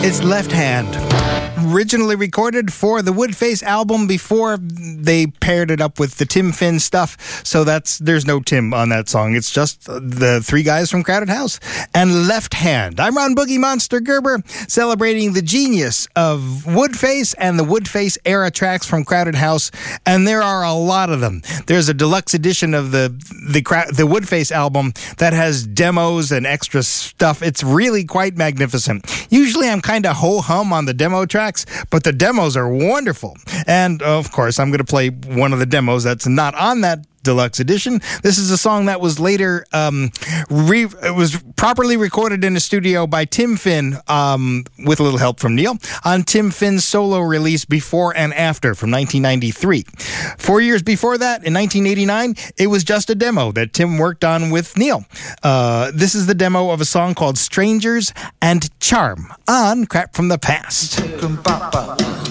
It's Left Hand. Originally recorded for the Woodface album before they paired it up with the Tim Finn stuff. So there's no Tim on that song. It's just the three guys from Crowded House and Left Hand. I'm Ron Boogie Monster Gerber, celebrating the genius of Woodface and the Woodface era tracks from Crowded House. And there are a lot of them. There's a deluxe edition of the Woodface album that has demos and extra stuff. It's really quite magnificent. Usually I'm kind of ho-hum on the demo tracks, but the demos are wonderful. And, of course, I'm going to play one of the demos that's not on that deluxe edition. This is a song that was later it was properly recorded in a studio by Tim Finn with a little help from Neil on Tim Finn's solo release Before and After from 1993. 4 years before that, in 1989, it was just a demo that Tim worked on with Neil. This is the demo of a song called Strangers and Charm on Crap from the Past.